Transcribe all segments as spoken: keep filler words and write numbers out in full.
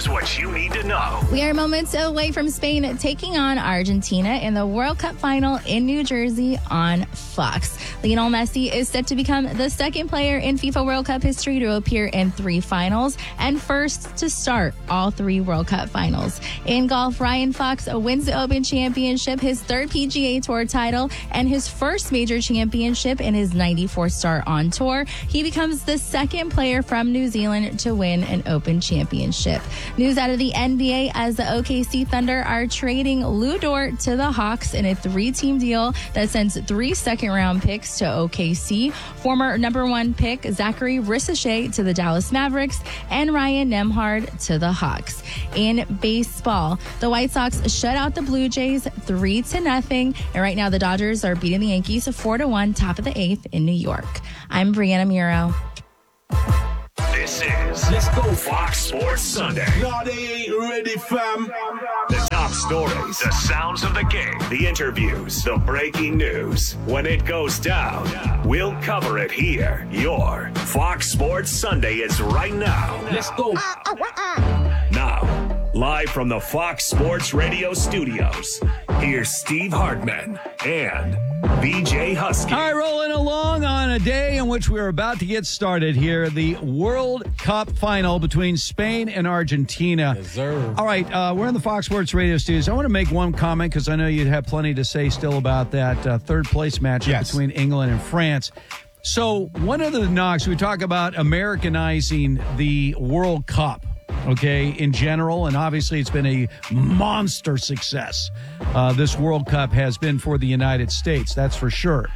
Here's what you need to know. We are moments away from Spain taking on Argentina in the World Cup final in New Jersey on Fox. Lionel Messi is set to become the second player in FIFA World Cup history to appear in three finals and first to start all three World Cup finals. In golf, Ryan Fox wins the Open Championship, his third P G A Tour title, and his first major championship in his ninety-four start on tour. He becomes the second player from New Zealand to win an Open Championship. News out of the N B A as the O K C Thunder are trading Lou Dort to the Hawks in a three-team deal that sends three second-round picks to O K C, former number one pick Zachary Ricochet to the Dallas Mavericks, and Ryan Nembhard to the Hawks. In baseball, the White Sox shut out the Blue Jays three to nothing, and right now the Dodgers are beating the Yankees four to one, top of the eighth in New York. I'm Brianna Muro. This is Let's Go Fox Sports Sunday. No, they ain't ready, fam. The top stories, the sounds of the game, the interviews, the breaking news. When it goes down, we'll cover it here. Your Fox Sports Sunday is right now. Let's go. Now, live from the Fox Sports Radio studios, here's Steve Hartman and B J Husky. All right, rolling along on a day in which we're about to get started here, the World Cup final between Spain and Argentina. Yes, sir. All right, uh, we're in the Fox Sports Radio studios. I want to make one comment because I know you'd have plenty to say still about that uh, third place matchup Yes. between England and France. So one of the knocks, we talk about Americanizing the World Cup. Okay, in general, and obviously it's been a monster success. Uh, this World Cup has been for the United States, that's for sure.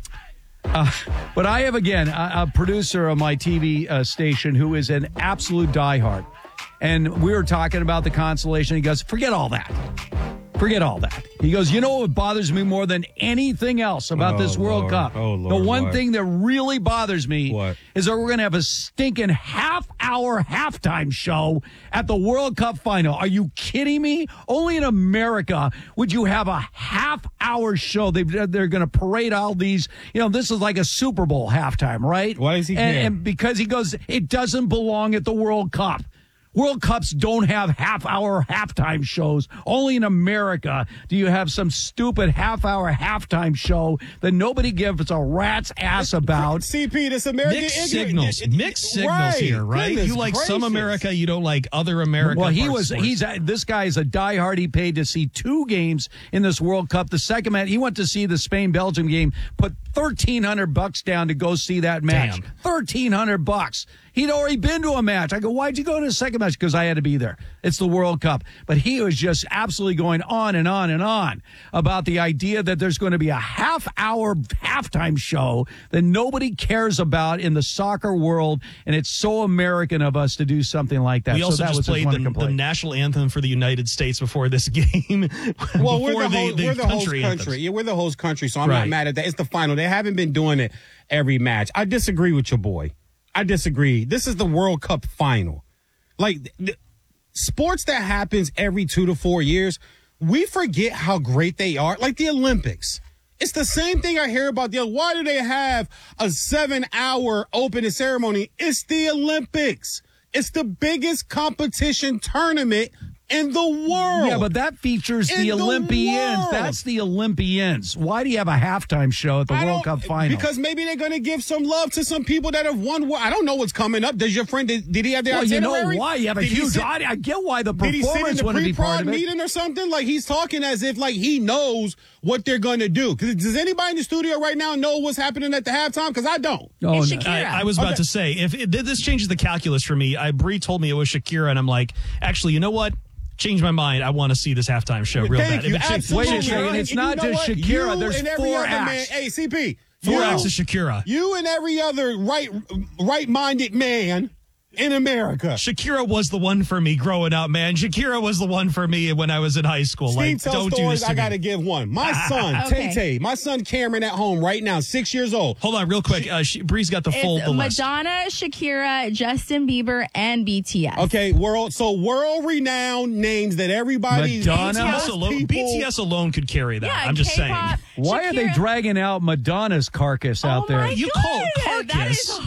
Uh, but I have, again, a, a producer of my T V uh, station who is an absolute diehard. And we were talking about the consolation. He goes, forget all that. Forget all that. He goes, you know what bothers me more than anything else about Oh, this World Lord. Cup? Oh, Lord, the one what? thing that really bothers me What? is that we're going to have a stinking half-hour halftime show at the World Cup final. Are you kidding me? Only in America would you have a half-hour show. They, they're going to parade all these. You know, this is like a Super Bowl halftime, right? Why does he and, care? and because he goes, it doesn't belong at the World Cup. World Cups don't have half-hour halftime shows. Only in America do you have some stupid half-hour halftime show that nobody gives a rat's ass about. C P, this American Mixed ignorant- signals, mixed signals Right. here, right? Goodness you like some gracious. America, you don't like other America. Well, he parts was, of he's, sports. this guy is a diehard. He paid to see two games in this World Cup. The second match, he went to see the Spain-Belgium game, put thirteen hundred bucks down to go see that match. Damn. thirteen hundred bucks. He'd already been to a match. I go, why'd you go to the second match? Because I had to be there. It's the World Cup. But he was just absolutely going on and on and on about the idea that there's going to be a half-hour halftime show that nobody cares about in the soccer world, and it's so American of us to do something like that. We so also that just was his played one the, the complaint. national anthem for the United States before this game. Well, before we're the, the, host, the we're the host country country. anthems. Yeah, we're the host country, so I'm Right. not mad at that. It's the final. They haven't been doing it every match. I disagree with your boy. I disagree. This is the World Cup final. Like, th- sports that happens every two to four years, we forget how great they are. Like the Olympics. It's the same thing I hear about the, why do they have a seven hour opening ceremony? It's the Olympics. It's the biggest competition tournament in the world. Yeah, but that features In the the Olympians. world. That's the Olympians. Why do you have a halftime show at the I World don't- Cup final? Because maybe they're going to give some love to some people that have won. I don't know what's coming up. Does your friend, did, did he have the well, you itinerary? know why? You have a Did he huge sit- audience. I get why the Did he sit in performance the wouldn't be part pre-prod of it. meeting or something? Like he's talking as if like he knows what they're going to do. 'Cause does anybody in the studio right now know what's happening at the halftime? Because I don't. Oh, It's no. Shakira. I, I was about Okay. to say, if it, this changes the calculus for me, I Bree told me it was Shakira, and I'm like, actually, you know what? Change my mind. I want to see this halftime show real Thank bad. you. If it should- Absolutely. Wait a second, And it's you not know just what? Shakira. You There's and every four other acts. Man, hey, C P. Four you, acts of Shakira. You and every other right, right-minded man in America. Shakira was the one for me growing up, man. Shakira was the one for me when I was in high school. Steve like, tells don't do stories. this to I got to me. give one. My son, Okay. Tay Tay, my son Cameron at home right now, six years old. Hold on, real quick. Uh, she, Bree's got the full It's the list. Madonna, Shakira, Justin Bieber, and B T S. Okay, world. So world-renowned names that everybody. Madonna? B T S alone, people- B T S alone could carry that. Yeah, I'm just K-pop, saying. Why are they Shakira. dragging out Madonna's carcass out Oh there? my You God, call it That carcass? is hard.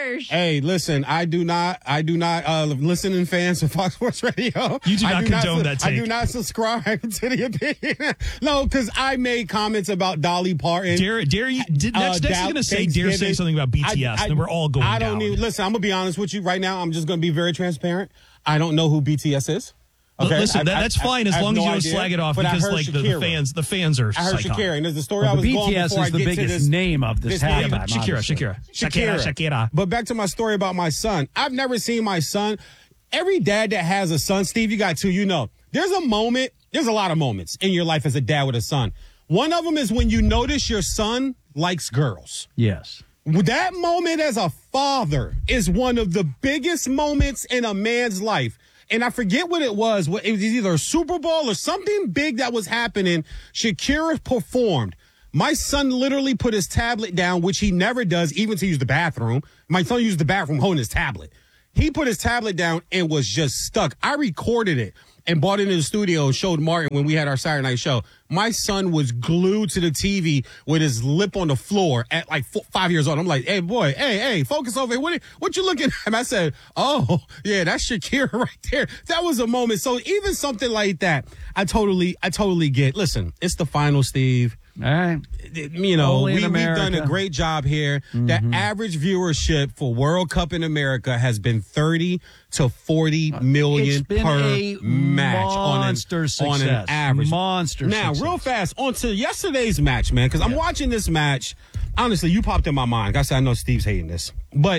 harsh. Hey, listen, I do not, I do not uh, listen in fans of Fox Sports Radio. You do I not do condone not, that take. I do not subscribe to the opinion. No, because I made comments about Dolly Parton. Dare, dare you? Did, next, Uh, next is going to say, dare say Thanksgiving. something about B T S, I- I- then we're all going I don't down. even, listen, I'm going to be honest with you right now. I'm just going to be very transparent. I don't know who B T S is. Okay? Listen, I- that, I- that's fine I as have long as no you don't idea, slag it off but I because heard like the, the Shakira. fans, the fans are I heard psychotic. Shakira, and there's the story Well, I was the going B T S before is I the get to biggest this. name of this this halftime. name- But Shakira, obviously. Shakira, Shakira, Shakira. But back to my story about my son. I've never seen my son. Every dad that has a son, Steve, you got two, you know. There's a moment, there's a lot of moments in your life as a dad with a son. One of them is when you notice your son likes girls. Yes. That moment as a father is one of the biggest moments in a man's life. And I forget what it was. It was either a Super Bowl or something big that was happening. Shakira performed. My son literally put his tablet down, which he never does, even to use the bathroom. My son used the bathroom holding his tablet. He put his tablet down and was just stuck. I recorded it and brought it into the studio and showed Martin when we had our Saturday night show. My son was glued to the T V with his lip on the floor at like four, five years old. I'm like, hey, boy, hey, hey, focus over here. What, what you looking at? And I said, oh, yeah, that's Shakira right there. That was a moment. So even something like that, I totally, I totally get. Listen, it's the final, Steve. All right. You know, Only in we, we've done a America. great job here. Mm-hmm. The average viewership for World Cup in America has been thirty to forty million It's been per a match on an, monster on success. an average. Monster Now, success. real fast, on to yesterday's match, man, because I'm watching this match. Honestly, you popped in my mind. Like I said, I know Steve's hating this. But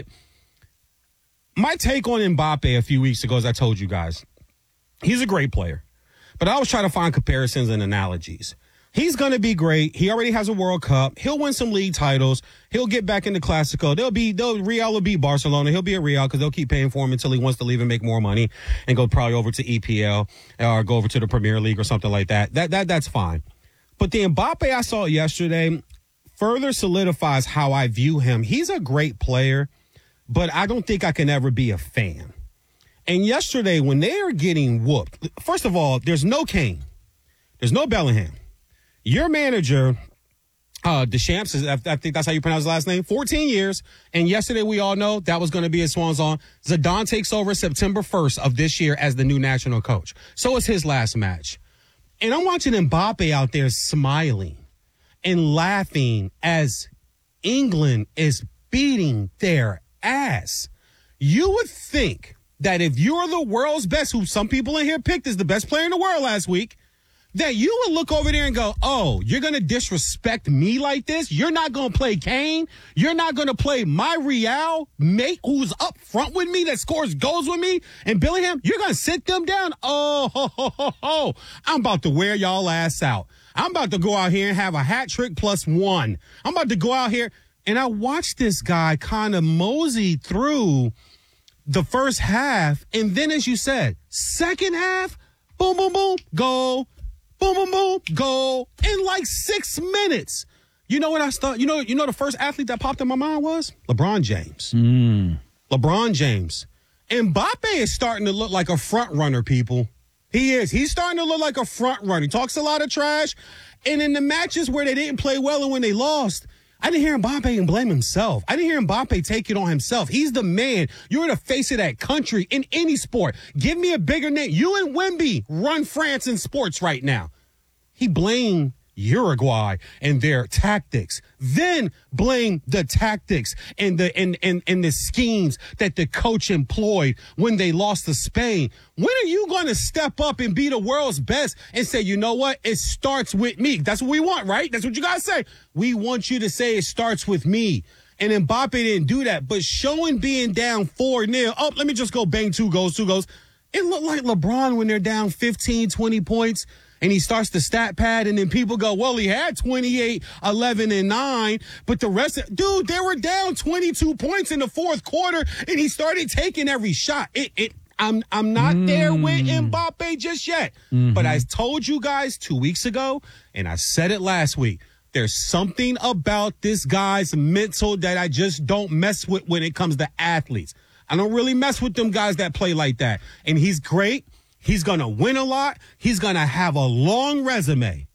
my take on Mbappe a few weeks ago, as I told you guys, he's a great player. But I was trying to find comparisons and analogies. He's going to be great. He already has a World Cup. He'll win some league titles. He'll get back into Clasico. They'll be, they'll, Real will beat Barcelona. He'll be at Real because they'll keep paying for him until he wants to leave and make more money and go probably over to E P L or go over to the Premier League or something like that. That, that, that's fine. But the Mbappe I saw yesterday further solidifies how I view him. He's a great player, but I don't think I can ever be a fan. And yesterday, when they are getting whooped, first of all, there's no Kane. There's no Bellingham. Your manager, uh, Deschamps, is, I think that's how you pronounce his last name, fourteen years. And yesterday, we all know that was going to be his swan song. Zidane takes over September first of this year as the new national coach. So it's his last match. And I'm watching Mbappe out there smiling and laughing as England is beating their ass. You would think that if you're the world's best, who some people in here picked as the best player in the world last week, that you would look over there and go, oh, you're going to disrespect me like this? You're not going to play Kane? You're not going to play my Real mate who's up front with me that scores goals with me? And Bellingham, you're going to sit them down? Oh, ho, ho, ho, ho. I'm about to wear y'all ass out. I'm about to go out here and have a hat trick plus one. I'm about to go out here. And I watched this guy kind of mosey through the first half. And then, as you said, second half, boom, boom, boom, goal. Boom, boom, boom, goal in like six minutes. You know what I thought? You know, you know the first athlete that popped in my mind was LeBron James. Mm. LeBron James. Mbappe is starting to look like a front runner, people. He is. He's starting to look like a front runner. He talks a lot of trash. And in the matches where they didn't play well and when they lost, I didn't hear Mbappe and blame himself. I didn't hear Mbappe take it on himself. He's the man. You're the face of that country in any sport. Give me a bigger name. You and Wemby run France in sports right now. He blamed Uruguay and their tactics, then blame the tactics and the and, and, and the schemes that the coach employed when they lost to Spain. When are you going to step up and be the world's best and say, you know what? It starts with me. That's what we want, right? That's what you guys say. We want you to say it starts with me. And Mbappe didn't do that, but showing being down four nil. Oh, let me just go bang two goals, two goals. It looked like LeBron when they're down fifteen, twenty points. And he starts the stat pad, and then people go, well, he had twenty-eight, eleven, and nine, but the rest of, dude, they were down twenty-two points in the fourth quarter, and he started taking every shot. It, it, I'm, I'm not mm. there with Mbappe just yet, mm-hmm. but I told you guys two weeks ago, and I said it last week. There's something about this guy's mental that I just don't mess with when it comes to athletes. I don't really mess with them guys that play like that, and he's great. He's going to win a lot. He's going to have a long resume.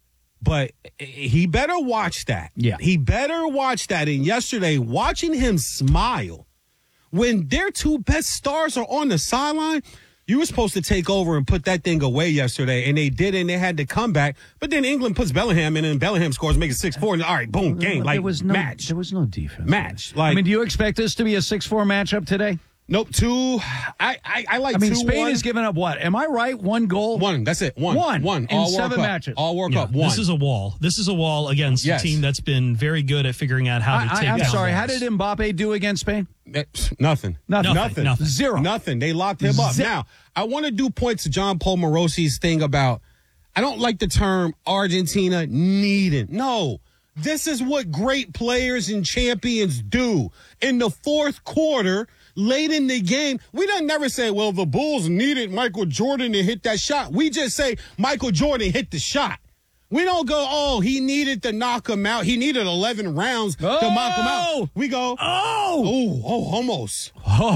But he better watch that. Yeah. He better watch that. And yesterday, watching him smile when their two best stars are on the sideline, you were supposed to take over and put that thing away yesterday, and they did, and they had to come back. But then England puts Bellingham in, and Bellingham scores, make it six four, and all right, boom, game, like there was no, match. There was no defense. Match. Like, I mean, do you expect this to be a six four matchup today? Nope, two. I, I, I like I mean, two, Spain one. has given up what? Am I right? One goal? One, that's it. One. One. One. In All World seven Cup. matches. All World Yeah, Cup. One. This is a wall. This is a wall against Yes. a team that's been very good at figuring out how to I, take I, I'm down sorry. walls. How did Mbappe do against Spain? Nothing. Nothing. Nothing. Nothing. Nothing. Zero. Nothing. They locked him up. Zip. Now, I want to do point to John Paul Morosi's thing about, I don't like the term Argentina needing. No. This is what great players and champions do. In the fourth quarter, late in the game, we don't never say, well, the Bulls needed Michael Jordan to hit that shot. We just say Michael Jordan hit the shot. We don't go, oh, he needed to knock him out. He needed eleven rounds Oh! to knock him out. We go, Oh! oh, oh, almost.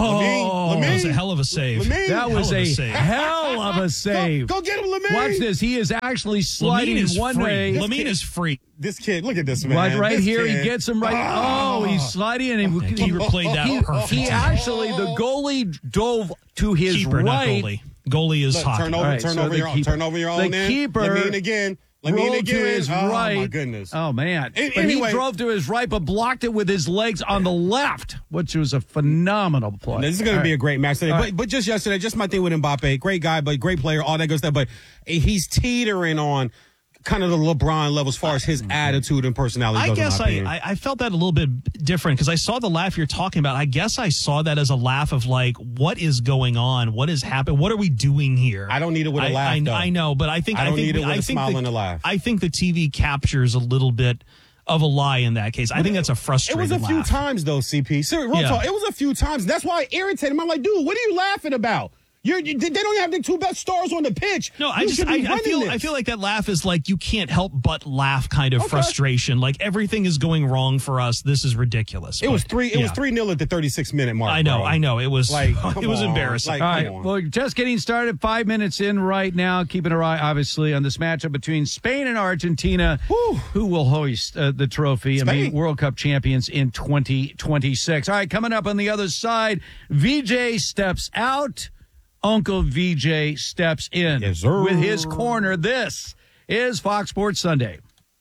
Oh! Lamine, That was a Lamine. hell of a save. Lamine. That was Hell of a a save. hell of a save. Go, go get him, Lamine. Watch this. He is actually sliding Lamine is one free. way. Lamine is free. This kid, look at this man. Right, right This here, kid. he gets him right. Oh, he's sliding, and he, He replayed that he, perfectly. he actually, the goalie dove to his Keeper, not right. goalie. Goalie is Look, hockey. turn over, All right, turn so over the your own. keeper- Turn over your the own. Then. keeper Lamine again. Lamine rolled again. to his oh, right. my goodness. Oh, man. A- but anyway. he drove to his right, but blocked it with his legs on the left, which was a phenomenal play. This is going All to be right. a great match today. All But, right. but just yesterday, just my thing with Mbappe. Great guy, but great player, all that good stuff. But he's teetering on kind of the LeBron level as far as his attitude and personality I goes. in guess my I, opinion. I, I felt that a little bit different because I saw the laugh you're talking about. I guess I saw that as a laugh of like, what is going on? What is happening? What are we doing here? I don't need it with a I- laugh, I, though. I know, but I think I don't think need it we- with I a think smile the, and a laugh. I think the T V captures a little bit of a lie in that case. I think that's a It frustrating was a few laugh. times though, C P. Seriously, real Yeah. talk. It was a few times. That's why I irritated him. I'm like, dude, what are you laughing about? You're, you, they don't have the two best stars on the pitch. No, I You just should be I, I running feel this. I feel like that laugh is like you can't help but laugh kind of Okay. frustration. Like everything is going wrong for us. This is ridiculous. It was But, three. It was yeah. three nil at the thirty-six minute mark. I know, bro. I know. It was Like, it come was on. embarrassing. Like, All come right, on. well, just getting started. Five minutes in right now. Keeping our eye, obviously, on this matchup between Spain and Argentina. Whew. Who will hoist uh, the trophy and be Spain. World Cup champions in twenty twenty-six? All right, coming up on the other side, V J steps out. Uncle V J steps in Yes, sir. with his corner. This is Fox Sports Sunday.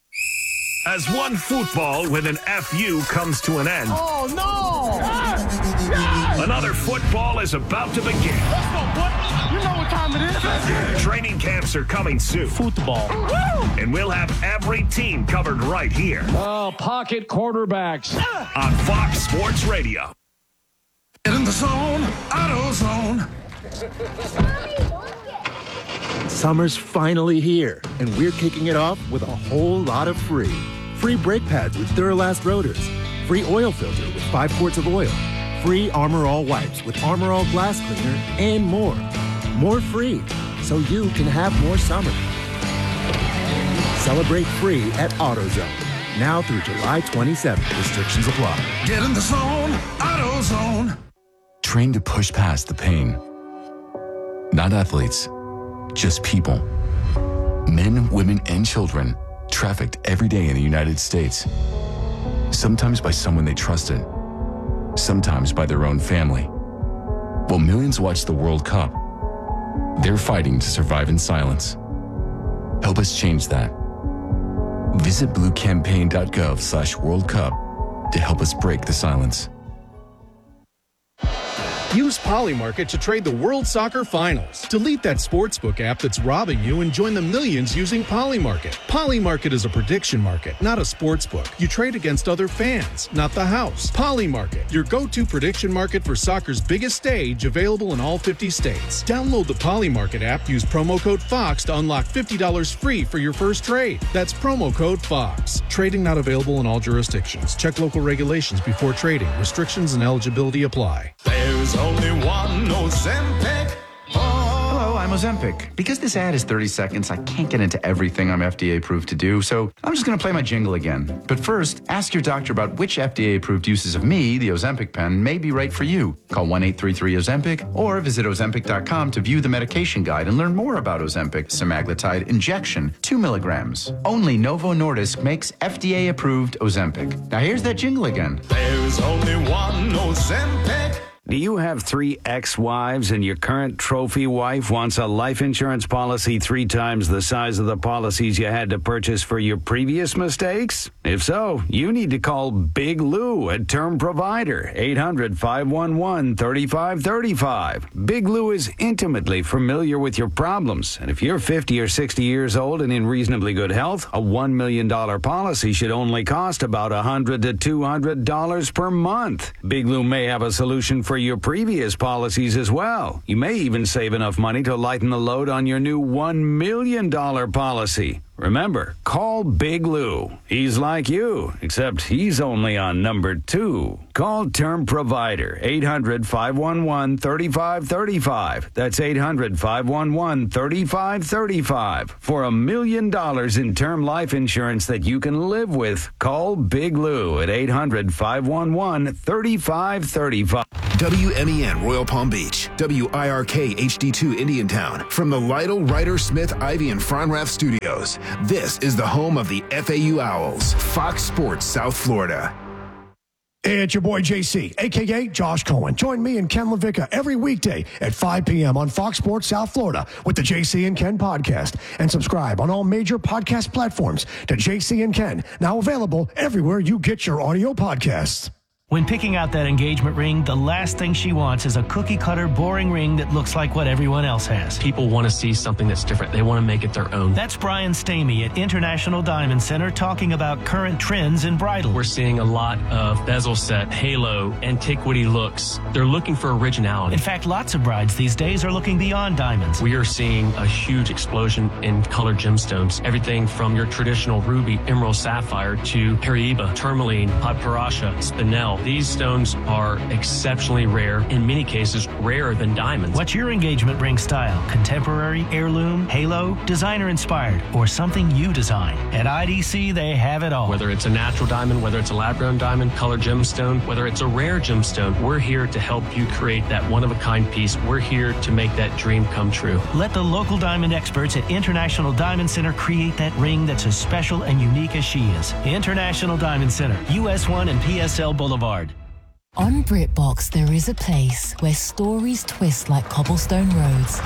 As one football with an F U comes to an end. Oh, no! Another football is about to begin. Let's go, boy. You know what time it is. Training camps are coming soon. Football. And we'll have every team covered right here Oh, pocket quarterbacks. on Fox Sports Radio. Get in the zone, auto zone. Summer's finally here, and we're kicking it off with a whole lot of free. Free brake pads with Duralast rotors. Free oil filter with five quarts of oil. Free Armor All wipes with Armor All glass cleaner, and more. More free, so you can have more summer. Celebrate free at AutoZone. Now through July twenty-seventh. Restrictions apply. Get in the zone, auto zone. Train to push past the pain. Not athletes, just people. Men, women, and children trafficked every day in the United States. Sometimes by someone they trusted, sometimes by their own family. While millions watch the World Cup, they're fighting to survive in silence. Help us change that. Visit bluecampaign.gov slash World Cup to help us break the silence. Use Polymarket to trade the World Soccer Finals. Delete that sportsbook app that's robbing you and join the millions using Polymarket. Polymarket is a prediction market, not a sportsbook. You trade against other fans, not the house. Polymarket, your go-to prediction market for soccer's biggest stage, available in all fifty states. Download the Polymarket app, use promo code FOX to unlock fifty dollars free for your first trade. That's promo code FOX. Trading not available in all jurisdictions. Check local regulations before trading. Restrictions and eligibility apply. There's only one Ozempic. Hello, I'm Ozempic. Because this ad is thirty seconds, I can't get into everything I'm F D A approved to do, so I'm just going to play my jingle again. But first, ask your doctor about which F D A approved uses of me, the Ozempic pen, may be right for you. Call one eight three three Ozempic or visit Ozempic dot com to view the medication guide and learn more about Ozempic semaglutide injection, two milligrams. Only Novo Nordisk makes F D A approved Ozempic. Now here's that jingle again. There's only one Ozempic. Do you have three ex-wives and your current trophy wife wants a life insurance policy three times the size of the policies you had to purchase for your previous mistakes? If so, you need to call Big Lou at Term Provider, eight hundred, five one one, three five three five. Big Lou is intimately familiar with your problems, and if you're fifty or sixty years old and in reasonably good health, a one million dollars policy should only cost about one hundred to two hundred dollars per month. Big Lou may have a solution for your previous policies as well. You may even save enough money to lighten the load on your new one million dollars policy. Remember, call Big Lou. He's like you, except he's only on number two. Call Term Provider, eight hundred, five one one, three five three five. That's eight hundred, five one one, three five three five. For a million dollars in term life insurance that you can live with, call Big Lou at eight hundred, five one one, three five three five. W M E N Royal Palm Beach, W I R K H D two Indiantown. From the Lytle, Ryder, Smith, Ivy, and Fronrath Studios, this is the home of the F A U Owls, Fox Sports South Florida. It's your boy J C, a k a. Josh Cohen. Join me and Ken LaVicka every weekday at five p.m. on Fox Sports South Florida with the J C and Ken podcast. And subscribe on all major podcast platforms to J C and Ken, now available everywhere you get your audio podcasts. When picking out that engagement ring, the last thing she wants is a cookie-cutter, boring ring that looks like what everyone else has. People want to see something that's different. They want to make it their own. That's Brian Stamey at International Diamond Center talking about current trends in bridal. We're seeing a lot of bezel set, halo, antiquity looks. They're looking for originality. In fact, lots of brides these days are looking beyond diamonds. We are seeing a huge explosion in colored gemstones. Everything from your traditional ruby, emerald, sapphire to Paraiba, tourmaline, Padparadscha, spinel. These stones are exceptionally rare, in many cases rarer than diamonds. What's your engagement ring style? Contemporary, heirloom, halo, designer inspired, or something you design? At I D C, they have it all. Whether it's a natural diamond, whether it's a lab-grown diamond, colored gemstone, whether it's a rare gemstone, we're here to help you create that one-of-a-kind piece. We're here to make that dream come true. Let the local diamond experts at International Diamond Center create that ring that's as special and unique as she is. International Diamond Center, U S one and P S L Boulevard. On BritBox, there is a place where stories twist like cobblestone roads,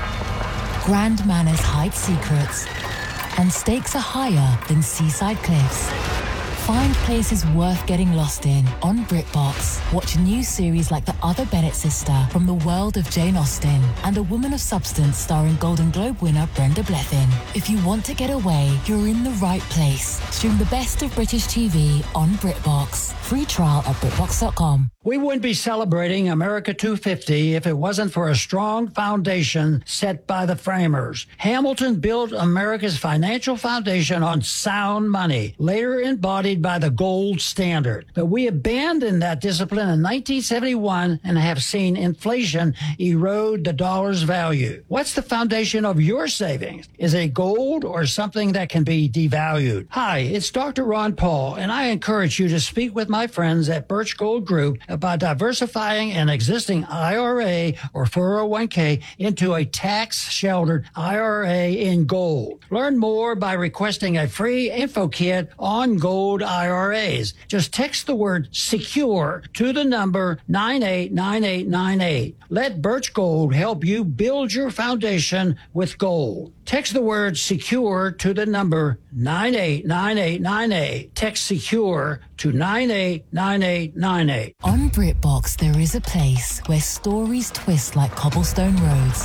grand manners hide secrets, and stakes are higher than seaside cliffs. Find places worth getting lost in on BritBox. Watch a new series like The Other Bennett Sister from the world of Jane Austen and A Woman of Substance starring Golden Globe winner Brenda Blethyn. If you want to get away, you're in the right place. Stream the best of British T V on BritBox. Free trial at BritBox dot com. We wouldn't be celebrating America two fifty if it wasn't for a strong foundation set by the framers. Hamilton built America's financial foundation on sound money, later embodied by the gold standard. But we abandoned that discipline in nineteen seventy-one and have seen inflation erode the dollar's value. What's the foundation of your savings? Is it gold or something that can be devalued? Hi, it's Doctor Ron Paul, and I encourage you to speak with my friends at Birch Gold Group about diversifying an existing I R A or four oh one k into a tax-sheltered I R A in gold. Learn more by requesting a free info kit on gold I R As. Just text the word SECURE to the number nine eight nine eight nine eight. Let Birch Gold help you build your foundation with gold. Text the word SECURE to the number nine eight nine eight nine eight. Text SECURE to nine eight nine eight nine eight. On BritBox, there is a place where stories twist like cobblestone roads,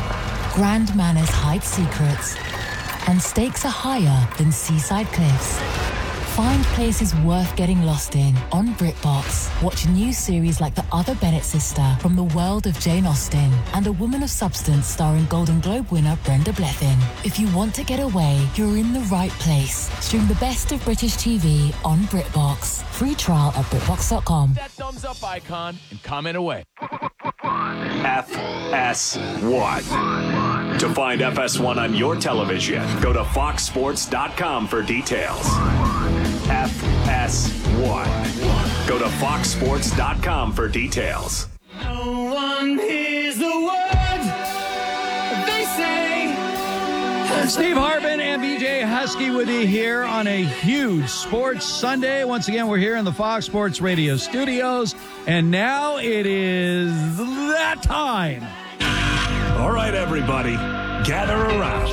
grand manners hide secrets, and stakes are higher than seaside cliffs. Find places worth getting lost in on BritBox. Watch a new series like The Other Bennett Sister from the world of Jane Austen and A Woman of Substance starring Golden Globe winner Brenda Blethyn. If you want to get away, you're in the right place. Stream the best of British T V on BritBox. Free trial at BritBox dot com. That thumbs up icon and comment away. F S one. To find F S one on your television, go to fox sports dot com for details. F S one. Go to fox sports dot com for details. No one hears the words they say. Steve Harbin and B J Husky with you here on a huge Sports Sunday. Once again, we're here in the Fox Sports Radio studios, and now it is that time. All right, everybody, gather around.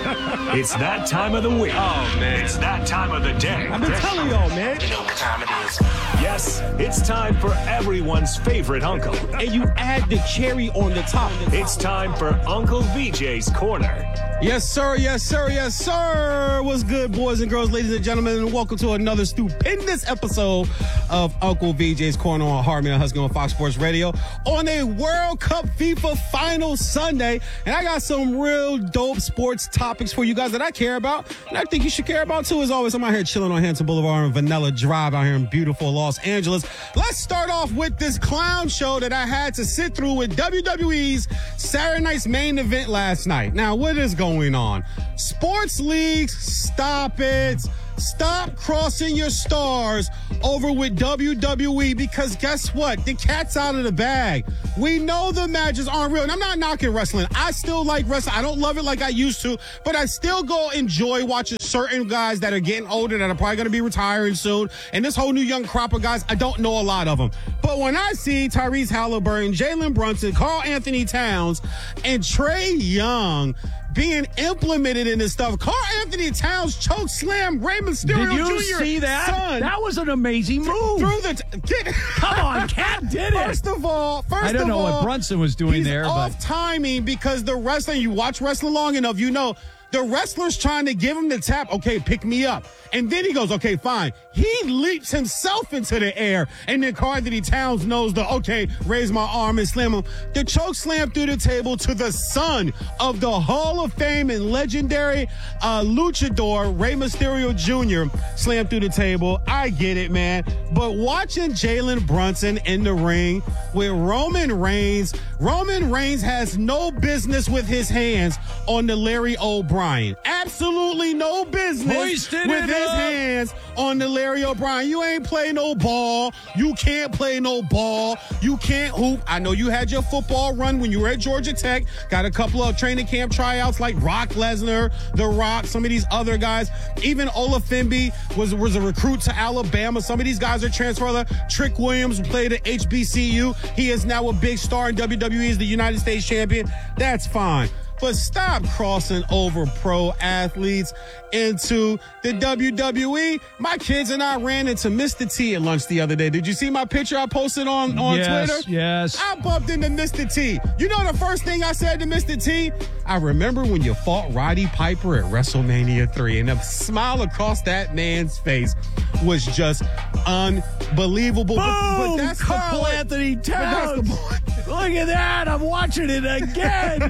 It's that time of the week. Oh, man. It's that time of the day. I've been telling y'all, man. You know what time it is. Yes, it's time for everyone's favorite uncle. And you add the cherry on the top. It's time for Uncle V J's Corner. Yes, sir. Yes, sir. Yes, sir. What's good, boys and girls, ladies and gentlemen, and welcome to another stupendous episode of Uncle V J's Corner on Hardman Husky on Fox Sports Radio on a World Cup FIFA Final Sunday. And I got some real dope sports topics for you guys that I care about, and I think you should care about too. As always, I'm out here chilling on Hanson Boulevard and Vanilla Drive out here in beautiful Los Angeles. Let's start off with this clown show that I had to sit through with W W E's Saturday night's main event last night. Now, what is going on? Sports leagues, stop it. Stop crossing your stars over with W W E, because guess what? The cat's out of the bag. We know the matches aren't real. And I'm not knocking wrestling. I still like wrestling. I don't love it like I used to, but I still go enjoy watching certain guys that are getting older that are probably going to be retiring soon. And this whole new young crop of guys, I don't know a lot of them. But when I see Tyrese Halliburton, Jalen Brunson, Karl Anthony Towns, and Trae Young being implemented in this stuff. Karl Anthony Towns choke slam Rey Mysterio Did you Junior see that? Son, that was an amazing move. Through the t- get, Come on, Cat did it. First of all, first I don't of know all, what Brunson was doing he's there, off but timing, because the wrestling, you watch wrestling long enough, you know the wrestler's trying to give him the tap. Okay, pick me up. And then he goes, okay, fine. He leaps himself into the air. And then Karl Anthony Towns knows the, okay, raise my arm and slam him. The choke slam through the table to the son of the Hall of Fame and legendary uh, luchador, Rey Mysterio Junior Slam through the table. I get it, man. But watching Jalen Brunson in the ring with Roman Reigns, Roman Reigns has no business with his hands on the Larry O'Brien. Absolutely no business Hoisted with his up. hands on the Larry O'Brien. You ain't play no ball. You can't play no ball. You can't hoop. I know you had your football run when you were at Georgia Tech. Got a couple of training camp tryouts like Brock Lesnar, The Rock, some of these other guys. Even Olafembi was, was a recruit to Alabama. Some of these guys are transferred. Trick Williams played at H B C U. He is now a big star in W W E as the United States champion. That's fine. But stop crossing over pro athletes into the W W E. My kids and I ran into Mister T at lunch the other day. Did you see my picture I posted on, on yes, Twitter? Yes. I bumped into Mister T. You know the first thing I said to Mister T? I remember when you fought Roddy Piper at WrestleMania three, and the smile across that man's face was just unbelievable. Boom! But, but that's Karl the point. Anthony But that's the Towns. point. Look at that. I'm watching it again.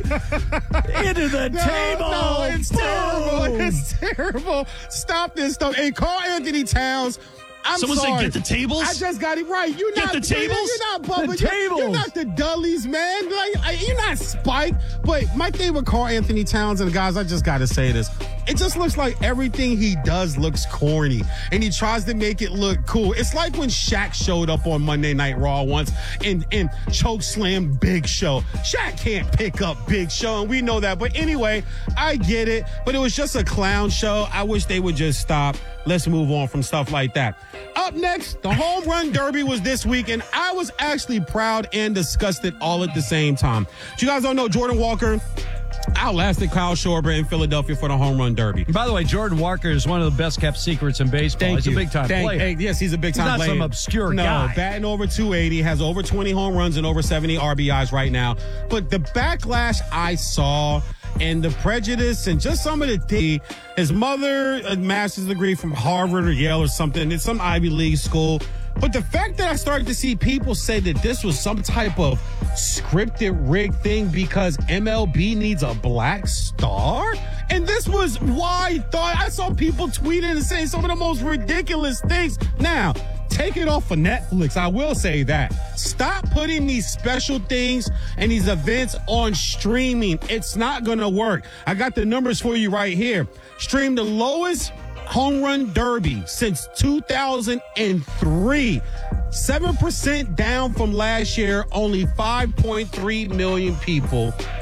Into the No, table. no, it's Boom. terrible. It's terrible. Stop this stuff. And Karl Anthony Towns, I'm Someone sorry. said get the tables? I just got it right. You're Get not the tables? You're not bumping. The You're, you're tables. not the Dudleys, man. Like, I- you're not Spike. But my thing with Karl Anthony Towns, and guys, I just got to say this. It just looks like everything he does looks corny, and he tries to make it look cool. It's like when Shaq showed up on Monday Night Raw once and, and choke slammed Big Show. Shaq can't pick up Big Show, and we know that. But anyway, I get it, but it was just a clown show. I wish they would just stop. Let's move on from stuff like that. Up next, the Home Run Derby was this week, and I was actually proud and disgusted all at the same time. But you guys don't know, Jordan Walker outlasted Kyle Schwarber in Philadelphia for the Home Run Derby. By the way, Jordan Walker is one of the best kept secrets in baseball. Thank he's you. a big time Thank, player. hey, yes, he's a big time he's not player. some obscure no, guy. batting over two eighty, has over twenty home runs and over seventy R B Is right now. But the backlash I saw and the prejudice and just some of the things, his mother, a master's degree from Harvard or Yale or something, it's some Ivy League school. But the fact that I started to see people say that this was some type of scripted rigged thing because M L B needs a black star, and this was why I thought I saw people tweeting and saying some of the most ridiculous things. Now, take it off of Netflix. I will say that. Stop putting these special things and these events on streaming. It's not going to work. I got the numbers for you right here. Stream the lowest home run derby since two thousand three. seven percent down from last year. Only five point three million people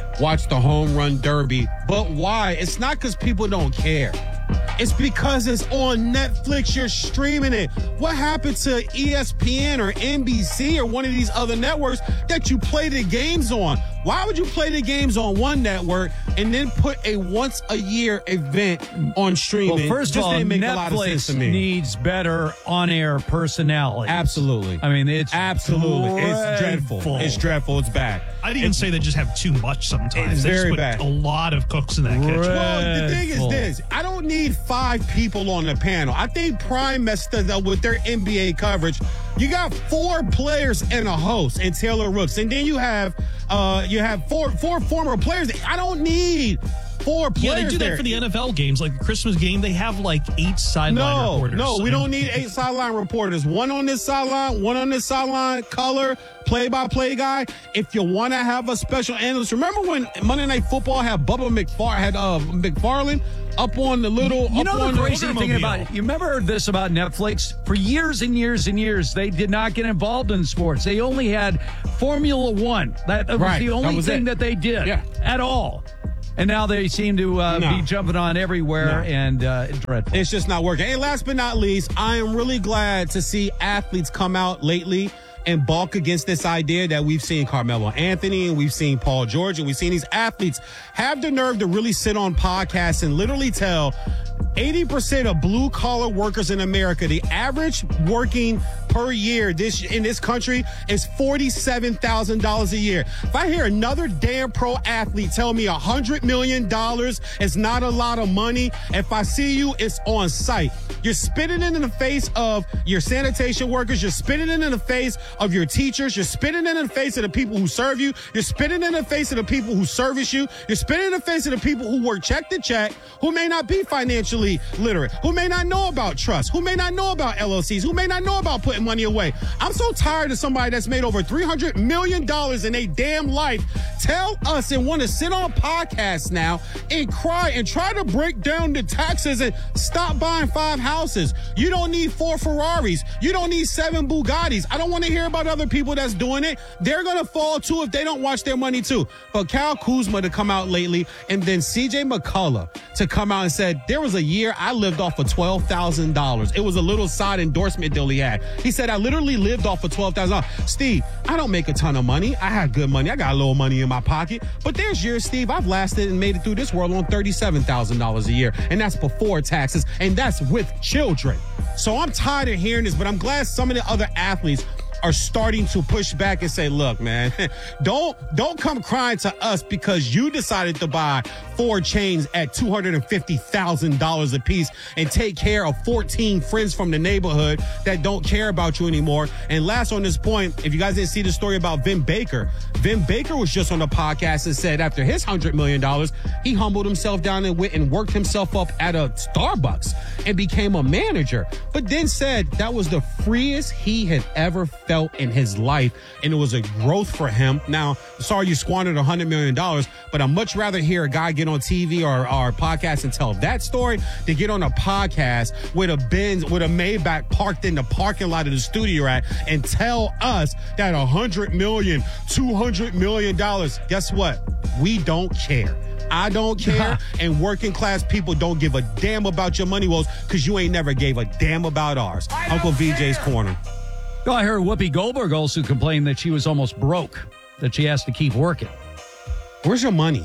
watch the home run derby. But why? It's not because people don't care. It's because it's on Netflix. You're streaming it. What happened to E S P N or N B C or one of these other networks that you play the games on? Why would you play the games on one network and then put a once a year event on streaming? Well, first of all, Netflix needs better on-air personality. Absolutely. I mean, it's absolutely it's dreadful. It's dreadful. It's bad. I'd even it's, say they just have too much sometimes. It's they very just put bad. A lot of cooks in that kitchen. Well, the thing is this: I don't need five people on the panel. I think Prime messed it up with their N B A coverage. You got four players and a host, and Taylor Rooks, and then you have uh, you have four four former players. I don't need four players. Yeah, they do that there. for the N F L games, like the Christmas game. They have like eight sideline no, reporters. No, we don't need eight sideline reporters. One on this sideline, one on this sideline, color, play-by-play guy. If you want to have a special analyst, remember when Monday Night Football had Bubba McFar had uh, McFarlane up on the little. You up know on the crazy the thing about it? You remember this about Netflix? For years and years and years, they did not get involved in sports. They only had Formula One. That, that was Right, the only that was thing it. that they did Yeah. at all. And now they seem to uh, No. be jumping on everywhere No. and uh, dreadful. It's just not working. And last but not least, I am really glad to see athletes come out lately and balk against this idea that we've seen Carmelo Anthony and we've seen Paul George and we've seen these athletes have the nerve to really sit on podcasts and literally tell eighty percent of blue collar workers in America, the average working per year this in this country is forty-seven thousand dollars a year. If I hear another damn pro athlete tell me one hundred million dollars is not a lot of money, if I see you, it's on site. You're spitting it in the face of your sanitation workers. You're spitting it in the face of your teachers. You're spitting it in the face of the people who serve you. You're spitting it in the face of the people who service you. You're spitting in the face of the people who work check to check, who may not be financially literate, who may not know about trust, who may not know about L L Cs, who may not know about putting money away. I'm so tired of somebody that's made over three hundred million dollars in a damn life tell us and want to sit on podcasts now and cry and try to break down the taxes and stop buying five houses. You don't need four Ferraris. You don't need seven Bugattis. I don't want to hear about other people that's doing it. They're going to fall too if they don't watch their money too. But Kyle Kuzma to come out lately and then C J McCullough to come out and said, there was a year I lived off of twelve thousand dollars. It was a little side endorsement deal he had. He said, I literally lived off of twelve thousand dollars. Steve, I don't make a ton of money. I have good money. I got a little money in my pocket. But there's years, Steve, I've lasted and made it through this world on thirty-seven thousand dollars a year. And that's before taxes. And that's with children. So I'm tired of hearing this, but I'm glad some of the other athletes are starting to push back and say, look, man, don't don't come crying to us because you decided to buy four chains at two hundred fifty thousand dollars a piece and take care of fourteen friends from the neighborhood that don't care about you anymore. And last on this point, if you guys didn't see the story about Vin Baker, Vin Baker was just on the podcast and said after his one hundred million dollars, he humbled himself down and went and worked himself up at a Starbucks and became a manager, but then said that was the freest he had ever felt in his life, and it was a growth for him. Now, sorry you squandered one hundred million dollars, but I'd much rather hear a guy get on T V or, or podcast and tell that story than get on a podcast with a Benz, with a Maybach parked in the parking lot of the studio at and tell us that one hundred million dollars, two hundred million dollars, guess what? We don't care. I don't care, and working class people don't give a damn about your money woes because you ain't never gave a damn about ours. Uncle V J's Corner. Well, I heard Whoopi Goldberg also complained that she was almost broke, that she has to keep working. Where's your money?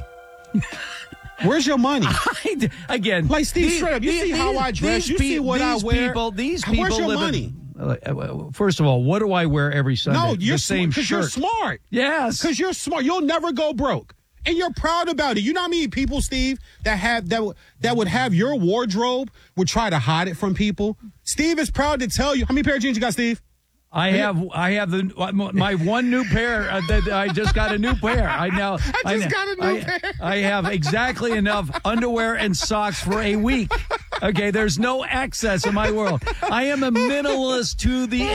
Where's your money? I, again, like Steve these, straight up, you these, see how I dress, you pe- see what I these wear. People, these people Where's your live money? In, uh, first of all, what do I wear every Sunday? No, you're the same because shirt. you're smart. Yes, because you're smart. You'll never go broke. And you're proud about it. You know how many people, Steve, that have that that would have your wardrobe would try to hide it from people? Steve is proud to tell you. How many pair of jeans you got, Steve? I have I have the my one new pair uh, that I just got a new pair. I now I just I, got a new I, pair. I have exactly enough underwear and socks for a week. Okay, there's no excess in my world. I am a minimalist to the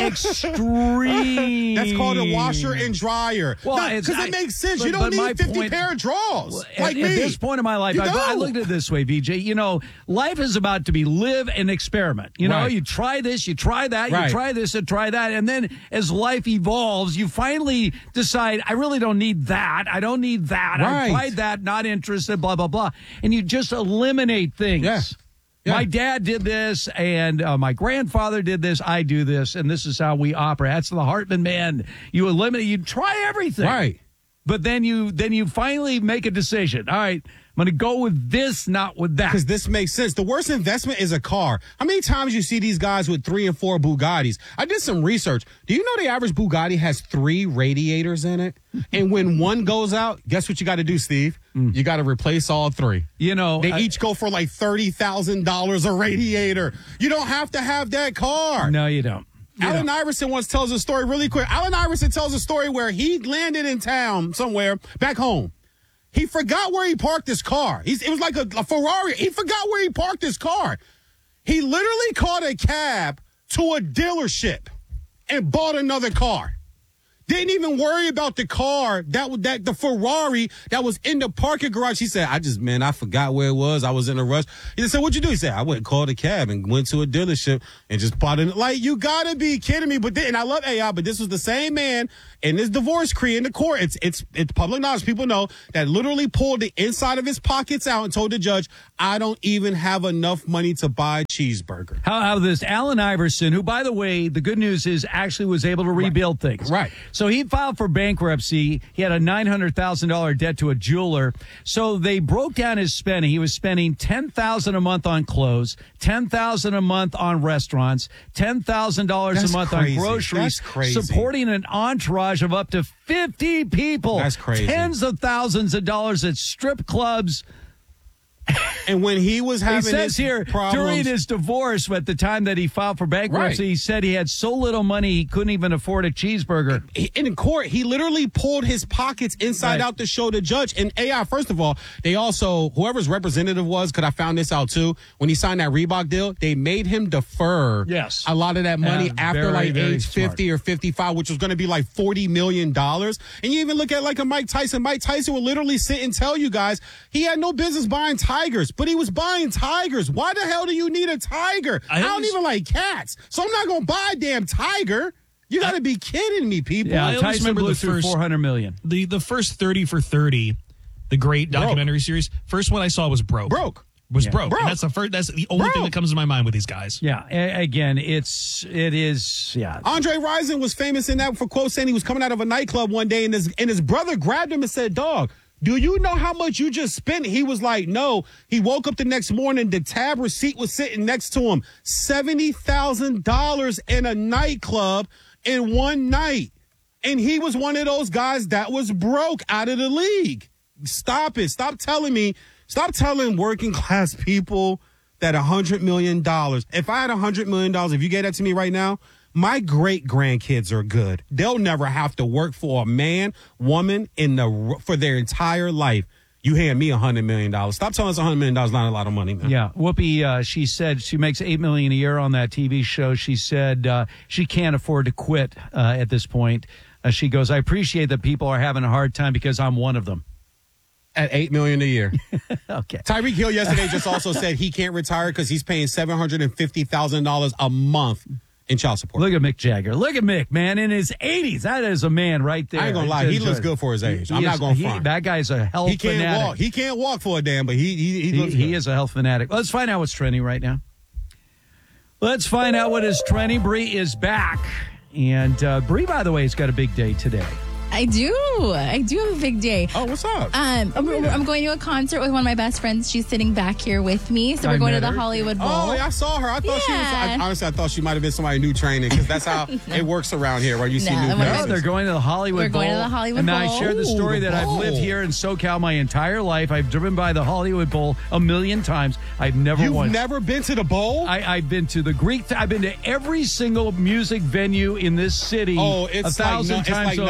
extreme. That's called a washer and dryer. Well, because I- it makes sense. but- you but don't my need fifty point- pair of drawers Well, like at, me. at this point in my life, You I, I don't. looked at it this way, V J. You know, life is about to be live and experiment. You know, Right. you try this, you try that, Right. you try this and try that. And then as life evolves, you finally decide, I really don't need that. I don't need that. I Right. tried that, not interested, blah, blah, blah. And you just eliminate things. Yeah. Yeah. My dad did this, and uh, my grandfather did this. I do this, and this is how we operate. That's the Hartman man. You eliminate, you try everything, Right. But then you then you finally make a decision. All right, I'm going to go with this, not with that. Because this makes sense. The worst investment is a car. How many times you see these guys with three and four Bugattis? I did some research. Do you know the average Bugatti has three radiators in it? And when one goes out, guess what you got to do, Steve? You got to replace all three. You know, They I- each go for like thirty thousand dollars a radiator. You don't have to have that car. No, you don't. You Allen don't. Iverson once tells a story really quick. Allen Iverson tells a story where he landed in town somewhere back home. He forgot where he parked his car. He's, it was like a, a Ferrari. He forgot where he parked his car. He literally called a cab to a dealership and bought another car. Didn't even worry about the car that was that the Ferrari that was in the parking garage. He said, I just, man, I forgot where it was. I was in a rush. He said, what'd you do? He said, I went and called a cab and went to a dealership and just bought it. Like, you gotta be kidding me. But then, and I love A I, but this was the same man in his divorce decree in the court. It's, it's, it's public knowledge. People know that literally pulled the inside of his pockets out and told the judge, I don't even have enough money to buy a cheeseburger. How, how this Allen Iverson, who, by the way, the good news is actually was able to rebuild things. Right. So he filed for bankruptcy. He had a nine hundred thousand dollars debt to a jeweler. So they broke down his spending. He was spending ten thousand dollars a month on clothes, ten thousand dollars a month on restaurants, ten thousand dollars a That's month crazy. on groceries, That's crazy. supporting an entourage of up to fifty people. That's crazy. Tens of thousands of dollars at strip clubs. And when he was having He says his here, problems, during his divorce, at the time that he filed for bankruptcy, Right. he said he had so little money he couldn't even afford a cheeseburger. He- in court, he literally pulled his pockets inside Right. out to show the judge. And A I, first of all, they also, whoever's representative was, because I found this out too, when he signed that Reebok deal, they made him defer Yes. a lot of that money Yeah, after very, like very age smart. fifty or fifty-five, which was going to be like forty million dollars. And you even look at like a Mike Tyson. Mike Tyson would literally sit and tell you guys he had no business buying tigers, but he was buying tigers. Why the hell do you need a tiger? I, I don't always- even like cats, so I'm not going to buy a damn tiger. You got to be kidding me, people. Yeah, I always Tyson remember blew the through first- four hundred million. The the first thirty for thirty, the great documentary series. First one I saw was Broke. Broke. Was Yeah. broke. Broke. And that's the first. That's the only thing Broke. that comes to my mind with these guys. Yeah, a- again, it's it is yeah. Andre Rison was famous in that for quote saying he was coming out of a nightclub one day and his and his brother grabbed him and said, "Dog, do you know how much you just spent?" He was like, "No." He woke up the next morning, the tab receipt was sitting next to him. seventy thousand dollars in a nightclub in one night. And he was one of those guys that was broke out of the league. Stop it. Stop telling me. Stop telling working class people that one hundred million dollars. If I had one hundred million dollars, if you gave that to me right now, my great grandkids are good. They'll never have to work for a man, woman in the for their entire life. You hand me one hundred million dollars. Stop telling us one hundred million dollars is not a lot of money, man. Yeah, Whoopi, uh, she said she makes eight million dollars a year on that T V show. She said uh, she can't afford to quit uh, at this point. Uh, she goes, I appreciate that people are having a hard time because I'm one of them. At eight million dollars a year. Okay. Tyreek Hill yesterday just also said he can't retire because he's paying seven hundred fifty thousand dollars a month in child support. Look at Mick Jagger. Look at Mick, man, in his eighties. That is a man right there. I ain't gonna lie, he looks good for his age. He I'm not is- gonna he- front. That guy's a health He can't fanatic. walk. He can't walk for a damn, but he he, he He, looks he good. is a health fanatic. Let's find out what's trending right now. Let's find out what is trending. Bree is back. And uh, Bree, by the way, has got a big day today. I do. I do have a big day. Oh, what's up? Um, I'm, I'm going to a concert with one of my best friends. She's sitting back here with me. So I we're going to met the her. Hollywood Bowl. Oh, yeah, I saw her. I thought she was. I, Yeah. honestly, I thought she might have been somebody new training because that's how it works around here, where you see No, new I'm gonna- No, faces. they're going to the Hollywood We're Bowl. going to the Hollywood and I Bowl. shared the story Ooh, that the I've lived bowl. here in SoCal my entire life. I've driven by the Hollywood Bowl a million times. I've never You've once. never been to the bowl? I, I've been to the Greek. I've been to every single music venue in this city. Oh, it's a thousand like no- it's times like over. nothing ever. I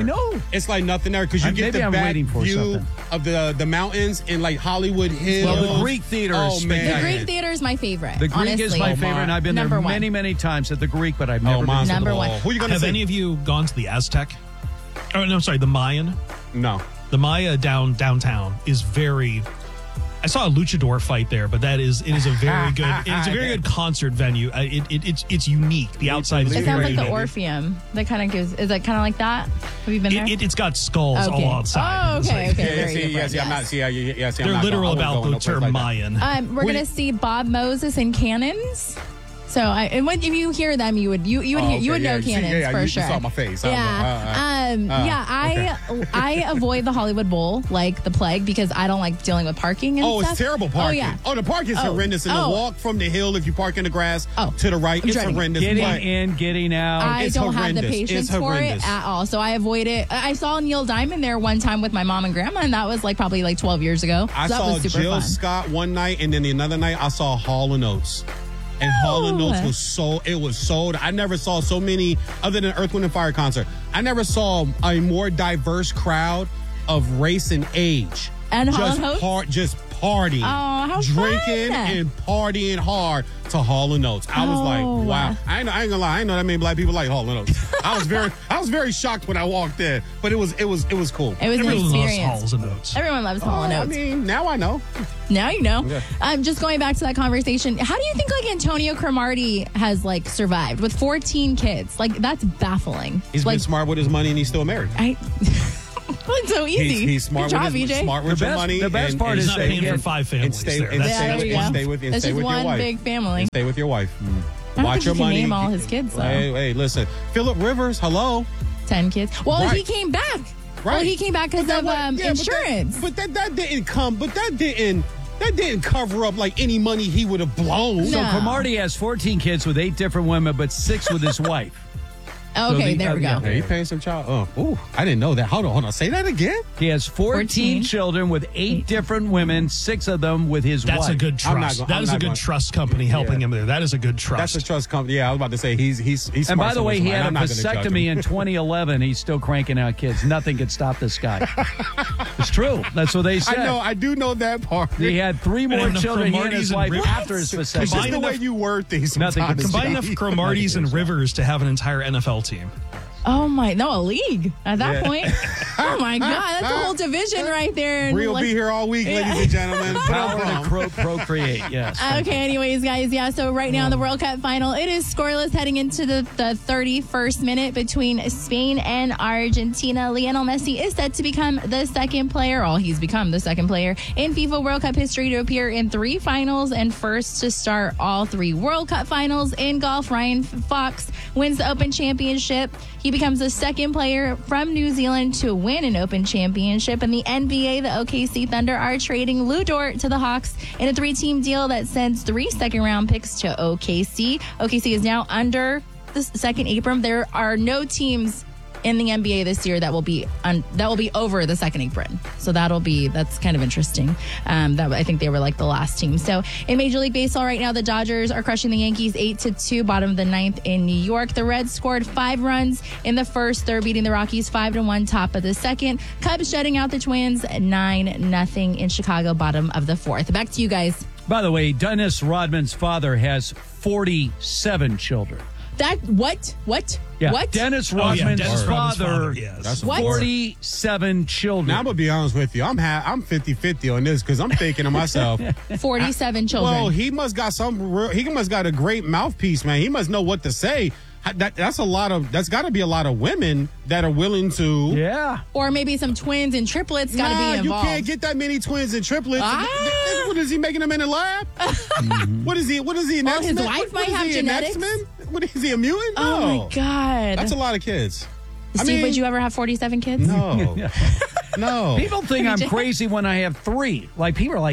know. It's like nothing there because you Uh, get maybe the I'm back waiting for view something. of the the mountains and like Hollywood Hills. Well, the Greek Theater oh, is man. The spectacular. Greek Theater is my favorite. The Greek honestly. is my favorite, and I've been Number there one. many, many times at the Greek, but I've Oh, never mine's been. Number the one. ball. Who are you going to Have see? any of you gone to the Aztec? Oh no, sorry, the Mayan. No. The Maya down downtown is very. I saw a luchador fight there, but that is it is a very good it is a very good concert venue. Uh, It, it it's it's unique. The outside is It very sounds like the unique. Orpheum. That kind of gives. Is that kind of like that? Have you been there? It, it, it's got skulls Okay. all outside. Oh, It's okay, like- okay. Yeah, very see, different, yeah, see, I'm yes. not. See, yeah, yeah, yeah, see, I'm They're not literal going, I won't about go the no place term like that. Mayan. Um, we're Who gonna you- see Bob Moses and Cannons. So, I, and when if you hear them, you would you you would Oh, hear, you okay, would know yeah, see, Cannons yeah, for you sure. saw my face. I was Yeah, like, uh, uh, um, uh, yeah. I I avoid the Hollywood Bowl like the plague because I don't like dealing with parking. And Oh, stuff. it's terrible parking. Oh yeah. Oh, the parking is Oh. horrendous. And Oh. the walk from the hill, if you park in the grass Oh. to the right, I'm it's dreading it. horrendous. Getting But in, getting out. I It's don't have the horrendous. patience It's for it horrendous. at all. So I avoid it. I saw Neil Diamond there one time with my mom and grandma, and that was like probably like twelve years ago. So I that saw was super Jill fun. Scott one night, and then the another night I saw Hall and Oates. And Hall and Oh. Oates was so it was sold. I never saw so many other than Earth, Wind and Fire concert. I never saw a more diverse crowd of race and age. And Hall just and Oates? par- just partying, Oh, how drinking fun. and partying hard to Hall and Oates. I was Oh. like, wow. I ain't, I ain't gonna lie. I ain't know that many black people like Hall and Oates. I was very I was very shocked when I walked in, but it was it was it was cool. It was an Everyone loves experience. Halls and Oates. Everyone loves Hall and Oh, I Oates. mean, now I know. Now you know. Yeah. Um, just going back to that conversation, how do you think like Antonio Cromartie has like survived with fourteen kids? Like that's baffling. He's like been smart with his money and he's still married. I. It's so easy. He's, he's smart Good job, with his, E J. smart with The your best- money. the best and, part and He's is not that paying he for had- five and families stay, there. and That's, stay, Yeah, with, there you and go. stay with, and That's stay just with your one wife. big family. And stay with your wife. I don't Watch think your he can money. name all his kids though. Hey, hey, listen. Philip Rivers, hello. Ten kids. Well, Right. he came back. Right. Well, he came back because But that of wa- um, yeah, but that- insurance. But that, that didn't come. But that didn't. That didn't cover up like any money he would have blown. So No. Cromartie has fourteen kids with eight different women, but six with his wife. okay, the- there we uh, go. Yeah, he paying some child. Oh, ooh, I didn't know that. Hold on, hold on. Say that again. He has fourteen, fourteen. children with eight different women, six of them with his that's wife. a good I'm not trust. go- That I'm is a not good going- trust company helping him there. That is a good trust. That's a trust company. Yeah, I was about to say he's he's he's. And smart by the so way, much he money. had a I'm not gonna judge vasectomy him. in twenty eleven. He's still cranking out kids. Nothing could stop this guy. It's true. That's what they said. I know. I do know that part. He had three more enough children, he and Cromarties his and wife, Rivers? after his It's just vasectomy. the way you word things. Nothing sometimes. could Combine enough Cromarties and Rivers to have an entire N F L team. Oh my, no, a league at that Yeah. point. Oh my God, that's a whole division right there. Bree will Like- be here all week, ladies and gentlemen. Power to Put cro- procreate, yes. Okay, anyways, guys, yeah, so right now in the World Cup final, it is scoreless heading into the, the thirty-first minute between Spain and Argentina. Lionel Messi is set to become the second player, oh, he's become the second player in FIFA World Cup history to appear in three finals and first to start all three World Cup finals. In golf, Ryan Fox wins the Open Championship. He becomes the second player from New Zealand to win an Open Championship. In the N B A, the O K C Thunder are trading Lou Dort to the Hawks in a three-team deal that sends three second-round picks to O K C. O K C is now under the second apron. There are no teams in the N B A this year that will be un- that will be over the second apron. So that'll be that's kind of interesting. Um, that I think they were like the last team. So in Major League Baseball right now, the Dodgers are crushing the Yankees eight to two, bottom of the ninth in New York. The Reds scored five runs in the first. They're beating the Rockies five to one, top of the second. Cubs shutting out the Twins nine nothing in Chicago, bottom of the fourth. Back to you guys. By the way, Dennis Rodman's father has forty-seven children. That what what Yeah, what? Dennis Oh, yeah, Rodman's Dennis Rodman's father, father, yes. That's What? forty-seven children. Now I'm gonna be honest with you. I'm ha- I'm fifty-fifty on this because I'm thinking to myself, forty-seven children. well, he must got some. Real, he must got a great mouthpiece, man. He must know what to say. That, that's a lot of. That's got to be a lot of women that are willing to. Yeah. Or maybe some twins and triplets got to Nah, be you involved. can't get that many twins and triplets. Ah. What is he making them in the lab? What is he? What is he? An Well, his X-Men? wife What- might what is have he, an genetics. X-Men? What is he? A mutant? Oh No. my God. That's a lot of kids. Steve, I mean, would you ever have forty-seven kids? No. No. People think I'm crazy when I have three. Like, people are like, you have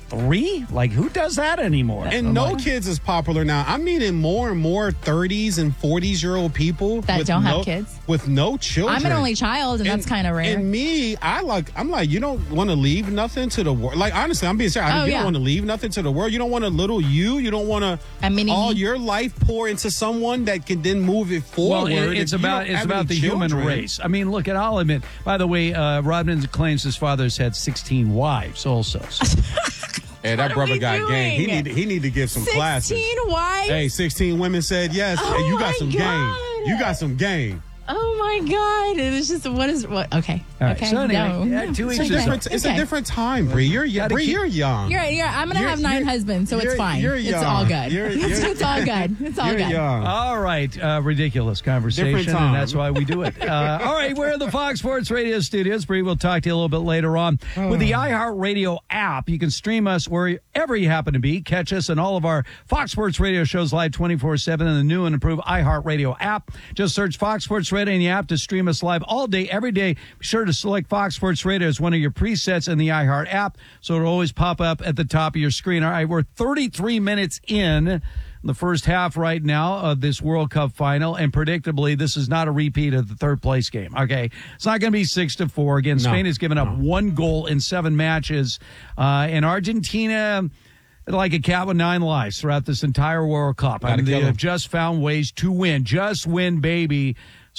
three? Like, who does that anymore? And I'm no like, kids is popular now. I'm meeting more and more thirties and forties year old people That with don't have no- kids? with no children. I'm an only child, and, that's kind of rare. And me, I like. I'm like, you don't want to leave nothing to the world. Like, honestly, I'm being serious. Oh, you yeah. don't want to leave nothing to the world. You don't want a little you. You don't want to A mini all me. your life pour into someone that can then move it Well, forward. it- it's If you about don't it's have about any the human children- race. I mean, look, and I'll admit. By the way, uh, Rodman claims his father's had sixteen wives, also. So. Hey, that are brother we got game. He doing? need he need to give some classes. sixteen wives? Hey, sixteen women said yes. Oh hey, you got my some God. game. You got some game. Oh my God! It was just what is what? Okay, All right, okay. so anyway, no. yeah, two It's each a his different. own. It's Okay. a different time, Bree. You're young. Gotta Bree, keep- you're young. You're, you're, I'm gonna You're- have nine you're- husbands, so it's you're- fine. you're It's young. all good. You're- it's, you're- it's all good. It's all You're good. young. All right, uh, ridiculous conversation, Different and time. that's why we do it. Uh, all right, we're in the Fox Sports Radio studios. Bree, we'll talk to you a little bit later on. With the iHeartRadio app, you can stream us wherever you happen to be. Catch us and all of our Fox Sports Radio shows live twenty-four seven in the new and improved iHeartRadio app. Just search Fox Sports Radio in the app to stream us live all day, every day. Be sure to select Fox Sports Radio as one of your presets in the iHeart app, so it'll always pop up at the top of your screen. All right, we're thirty-three minutes in the first half right now of this World Cup final, and predictably, this is not a repeat of the third place game. Okay, it's not going to be six to four. Again, No. Spain has given up one goal in seven matches, uh, and Argentina, like a cat with nine lives throughout this entire World Cup. I Gotta mean, they kill 'em. have just found ways to win. Just win, baby.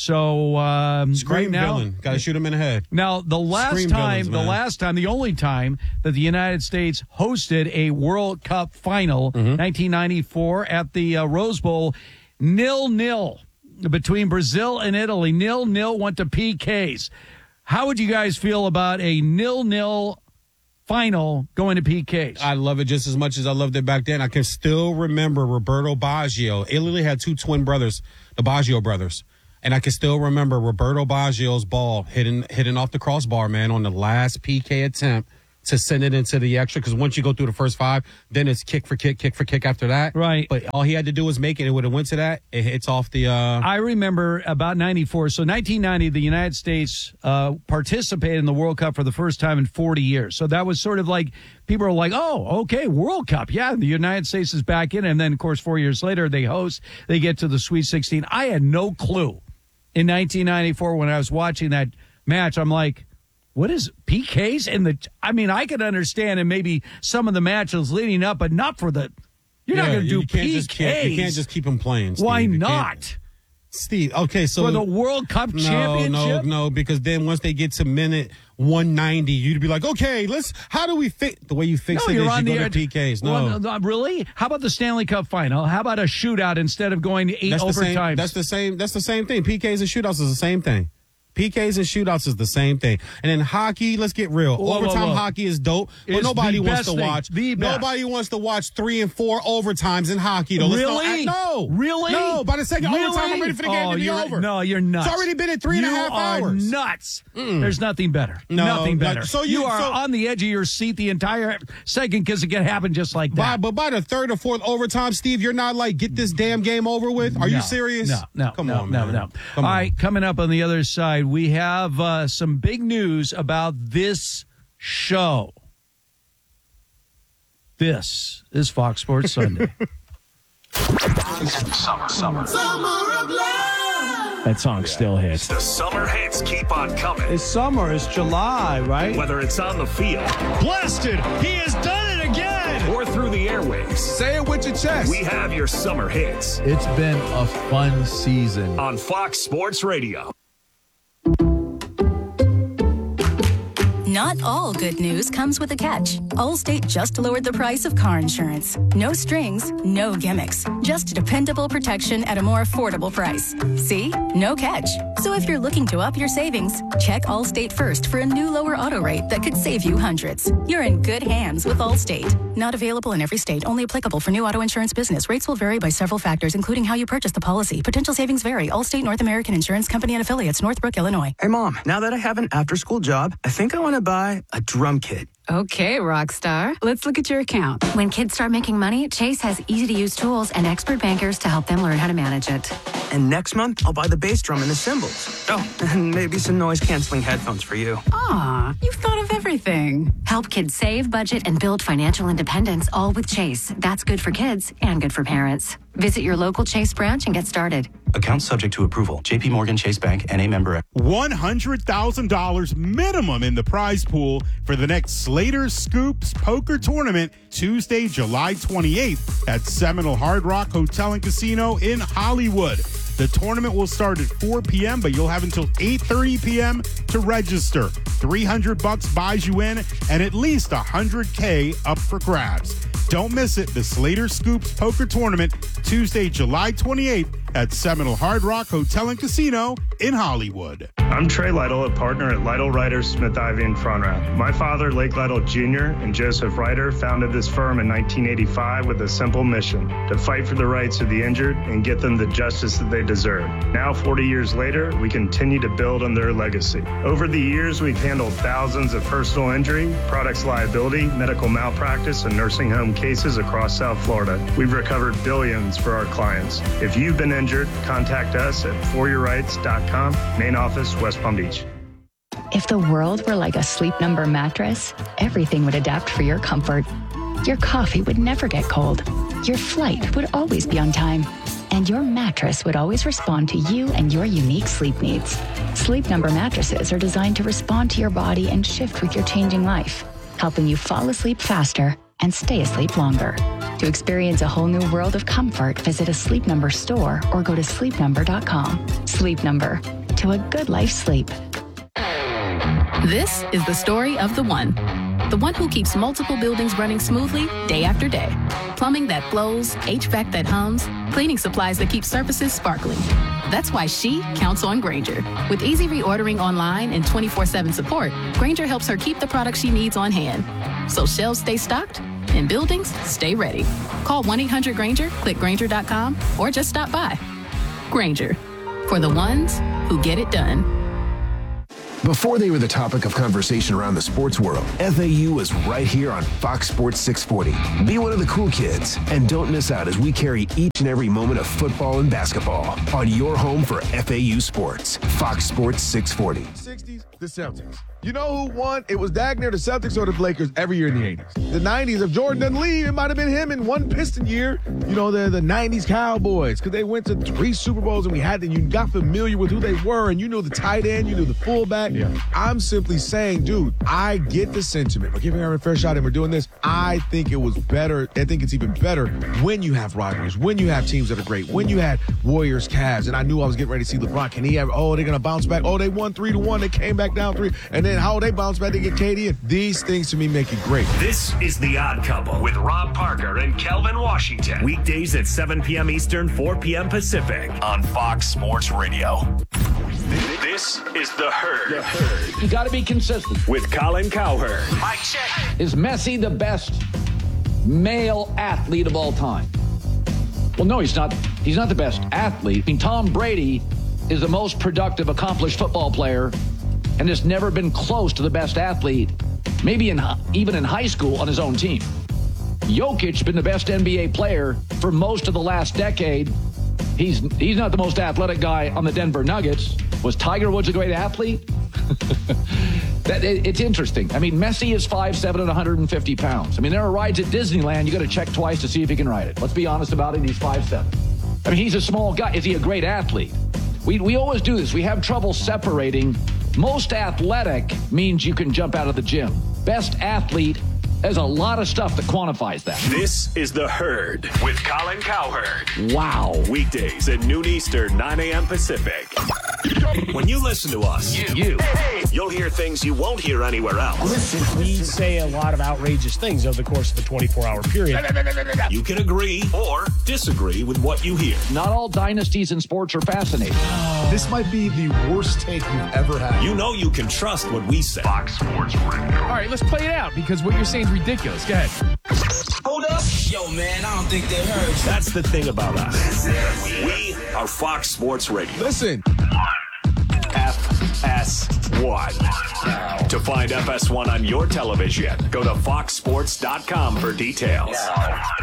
So um, Scream right now, villain. Got to shoot him in the head. now, the last Scream time, villains, the man. last time, the only time that the United States hosted a World Cup final, Mm-hmm. nineteen ninety-four at the uh, Rose Bowl, nil-nil between Brazil and Italy. Nil-nil went to P Ks. How would you guys feel about a nil-nil final going to P Ks? I love it just as much as I loved it back then. I can still remember Roberto Baggio. Italy had two twin brothers, the Baggio brothers. And I can still remember Roberto Baggio's ball hitting hitting off the crossbar, man, on the last P K attempt to send it into the extra. Because once you go through the first five, then it's kick for kick, kick for kick after that. Right. But all he had to do was make it. It would have went to that. It hits off the. Uh, I remember about ninety-four. So nineteen ninety, the United States uh, participated in the World Cup for the first time in forty years. So that was sort of like, people are like, oh, okay, World Cup. Yeah, the United States is back in. And then, of course, four years later, they host. They get to the Sweet sixteen. I had no clue in nineteen ninety-four when I was watching that match. I'm like, what is P Ks in the? I mean, I could understand in maybe some of the matches leading up, but not for the. You're not yeah, going to do you can't P Ks. just can't, you can't just keep him playing. Steve. Why You can't- not? Steve, okay, so For the World Cup no, championship? No, no, because then once they get to minute one ninety, you'd be like, okay, let's. How do we fix the way you fix No, it? you're Is on you the go edge. to P Ks. No, Well, no, really? How about the Stanley Cup final? How about a shootout instead of going to eight that's the same. overtimes? That's the same. That's the same thing. P Ks and shootouts is the same thing. P Ks and shootouts is the same thing. And then hockey, let's get real. Whoa, whoa, Overtime whoa. hockey is dope, but It's nobody the wants best to thing. watch. The best. Nobody wants to watch three and four overtimes in hockey. Though. Let's not Really? act- no, Really? no. By the second Really? overtime, I'm ready for the game Oh, to be you're- over. No, you're nuts. It's already been at three and a You half are hours. nuts. There's nothing better. No, nothing like, better. so you, you- are so- on the edge of your seat the entire second because it can happen just like By, that. but by the third or fourth overtime, Steve, you're not like, get this damn game over with? Are No, you serious? No, no, Come no, on, no, man. no. Come All on. right, coming up on the other side, we have uh, some big news about this show. This is Fox Sports Sunday. Summer, summer. That song still hits. The summer hits keep on coming. It's summer. It's July, right? Whether it's on the field Blasted! He has done it again! or through the airwaves, Say it with your chest. we have your summer hits It's been a fun season. on Fox Sports Radio. Not all good news comes with a catch. Allstate just lowered the price of car insurance. No strings, no gimmicks. Just dependable protection at a more affordable price. See? No catch. So if you're looking to up your savings, check Allstate first for a new lower auto rate that could save you hundreds. You're in good hands with Allstate. Not available in every state. Only applicable for new auto insurance business. Rates will vary by several factors, including how you purchase the policy. Potential savings vary. Allstate North American Insurance Company and affiliates, Northbrook, Illinois. Hey, Mom, now that I have an after-school job, I think I want to buy a drum kit. Okay, rock star. Let's look at your account. When kids start making money, Chase has easy-to-use tools and expert bankers to help them learn how to manage it. And next month, I'll buy the bass drum and the cymbals. Oh, and maybe some noise-canceling headphones for you. Aw, you've thought of everything. Help kids save, budget, and build financial independence, all with Chase. That's good for kids and good for parents. Visit your local Chase branch and get started. Account subject to approval. J P Morgan Chase Bank, N A member. one hundred thousand dollars minimum in the prize pool for the next Slater Scoops Poker Tournament, Tuesday, July twenty-eighth at Seminole Hard Rock Hotel and Casino in Hollywood. The tournament will start at four p.m., but you'll have until eight thirty p.m. to register. three hundred bucks buys you in, and at least one hundred K up for grabs. Don't miss it. The Slater Scoops Poker Tournament, Tuesday, July twenty-eighth at Seminole Hard Rock Hotel and Casino in Hollywood. I'm Trey Lytle, a partner at Lytle Ryder Smith Ivy in Frontrath. My father, Lake Lytle Junior, and Joseph Ryder founded this firm in nineteen eighty-five with a simple mission: to fight for the rights of the injured and get them the justice that they deserve. Now, forty years later, we continue to build on their legacy. Over the years, we've handled thousands of personal injury, products liability, medical malpractice, and nursing home cases across South Florida. We've recovered billions for our clients. If you've been injured, contact us at for your rights dot com, main office, West Palm Beach. If the world were like a Sleep Number mattress, everything would adapt for your comfort. Your coffee would never get cold. Your flight would always be on time. And your mattress would always respond to you and your unique sleep needs. Sleep Number mattresses are designed to respond to your body and shift with your changing life, helping you fall asleep faster and stay asleep longer. To experience a whole new world of comfort, visit a Sleep Number store or go to sleep number dot com. Sleep Number, to a good life sleep. This is the story of the one. The one who keeps multiple buildings running smoothly day after day. Plumbing that flows, H V A C that hums, cleaning supplies that keep surfaces sparkling. That's why she counts on Grainger. With easy reordering online and twenty-four seven support, Grainger helps her keep the products she needs on hand. So shelves stay stocked and buildings stay ready. Call one eight hundred Grainger, click Grainger dot com, or just stop by. Grainger, for the ones who get it done. Before they were the topic of conversation around the sports world, F A U is right here on Fox Sports six forty. Be one of the cool kids, and don't miss out as we carry each and every moment of football and basketball on your home for F A U sports. Fox Sports six forty. sixties, the Celtics. You know who won? It was Dagner, the Celtics, or the Lakers every year in the eighties. The nineties, if Jordan doesn't leave, it might have been him in one Piston year. You know, the, the nineties Cowboys, because they went to three Super Bowls, and we had to, you got familiar with who they were, and you knew the tight end, you knew the fullback. Yeah. I'm simply saying, dude, I get the sentiment. We're giving Aaron a fair shot, and we're doing this. I think it was better. I think it's even better when you have rivalries, when you have teams that are great, when you had Warriors, Cavs, and I knew I was getting ready to see LeBron. Can he have, oh, they're going to bounce back. Oh, they won three to one. They came back down three. And then how they bounce back to get K D. These things to me make it great. This is The Odd Couple with Rob Parker and Kelvin Washington. Weekdays at seven p.m. Eastern, four p.m. Pacific on Fox Sports Radio. This is The Herd. The Herd. You got to be consistent. With Colin Cowherd. Mike check. Is Messi the best male athlete of all time? Well, no, he's not. He's not the best athlete. I mean, Tom Brady is the most productive, accomplished football player and has never been close to the best athlete, maybe in even in high school on his own team. Jokic's been the best N B A player for most of the last decade. He's he's not the most athletic guy on the Denver Nuggets. Was Tiger Woods a great athlete? that it, It's interesting. I mean, Messi is five seven and one hundred fifty pounds. I mean, there are rides at Disneyland you got to check twice to see if he can ride it. Let's be honest about it. He's five seven. I mean, he's a small guy. Is he a great athlete? We we always do this. We have trouble separating. Most athletic means you can jump out of the gym. Best athlete, there's a lot of stuff that quantifies that. This is The Herd with Colin Cowherd. Wow. Weekdays at noon Eastern, nine a.m. Pacific. When you listen to us, you, you you'll hear things you won't hear anywhere else. Listen, we say a lot of outrageous things over the course of a twenty-four hour period. You can agree or disagree with what you hear. Not all dynasties in sports are fascinating. This might be the worst take you've ever had. You know you can trust what we say. Fox Sports Radio. All right, let's play it out because what you're saying is ridiculous. Go ahead. Hold up. Yo, man, I don't think they heard you. That's the thing about us. We are Fox Sports Radio. Listen. F S one. To find F S one on your television, go to fox sports dot com for details.